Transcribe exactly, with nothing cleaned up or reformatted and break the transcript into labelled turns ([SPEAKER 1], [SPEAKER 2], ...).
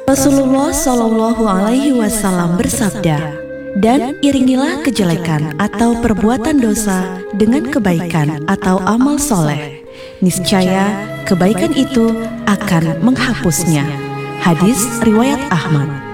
[SPEAKER 1] Rasulullah Shallallahu Alaihi Wasallam bersabda, "Dan iringilah kejelekan atau perbuatan dosa dengan kebaikan atau amal soleh. Niscaya kebaikan itu akan menghapusnya." Hadis riwayat Ahmad.